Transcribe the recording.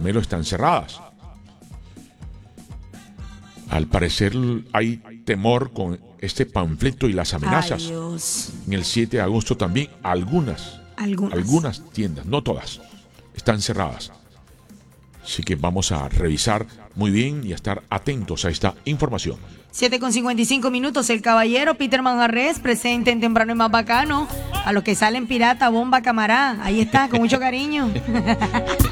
Carmelo están cerradas. Al parecer hay temor con este panfleto y las amenazas. En el 7 de agosto también algunas tiendas, no todas, están cerradas. Así que vamos a revisar muy bien y a estar atentos a esta información. 7:55, el caballero Peter Manjarres presente en Temprano y Más Bacano. A los que salen pirata, bomba, camará. Ahí está, con mucho cariño.